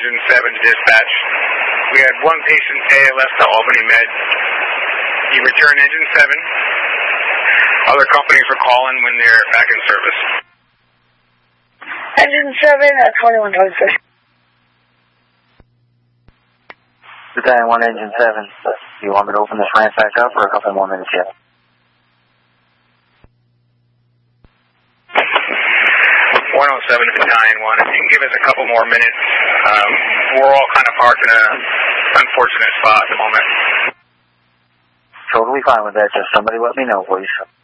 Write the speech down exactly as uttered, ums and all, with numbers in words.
Engine seven dispatch. We had one patient A L S to Albany Med. He returned Engine seven. Other companies were calling when they're back in service. Engine seven at twenty-one twenty-six. Battalion one, Engine seven. Do you want me to open this ramp back up or a couple more minutes yet? one oh seven to Battalion one. If you can give us a couple more minutes, um, we're all kind of parked in an unfortunate spot at the moment. Totally fine with that. Just somebody let me know, please.